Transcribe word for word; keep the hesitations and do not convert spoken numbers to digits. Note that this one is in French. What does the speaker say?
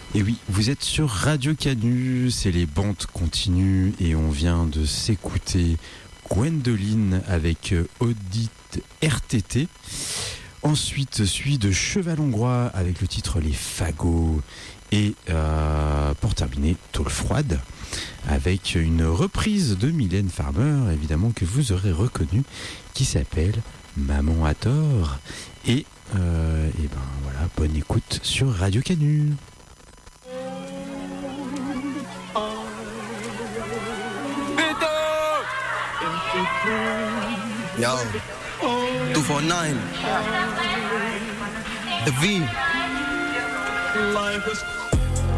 Et oui, vous êtes sur Radio Canu, c'est les bandes continues et on vient de s'écouter Gwendoline avec Audit R T T. Ensuite, suit de Cheval Hongrois avec le titre Les Fagots. Et euh, pour terminer, Tôle Froide avec une reprise de Mylène Farmer, évidemment que vous aurez reconnu, qui s'appelle Maman a tort. Et, euh, et ben voilà, bonne écoute sur Radio Canu. Yo, two four nine. The V. Life is